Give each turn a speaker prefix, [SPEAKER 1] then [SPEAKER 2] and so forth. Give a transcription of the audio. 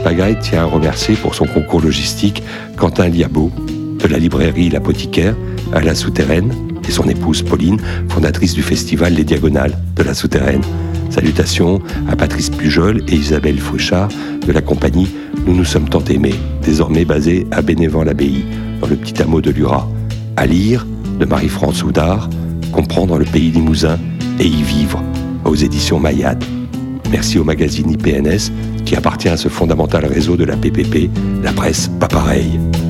[SPEAKER 1] Pagaille tient à remercier pour son concours logistique Quentin Liabeau, de la librairie L'Apothicaire à La Souterraine, et son épouse Pauline, fondatrice du festival Les Diagonales de La Souterraine. Salutations à Patrice Pujol et Isabelle Fauchard de la compagnie Nous nous sommes tant aimés, désormais basée à Bénévent-l'Abbaye, dans le petit hameau de Lura. À lire, de Marie-France Houdard, Comprendre le pays limousin et y vivre, aux éditions Mayade. Merci au magazine IPNS qui appartient à ce fondamental réseau de la PPP, la presse pas pareille.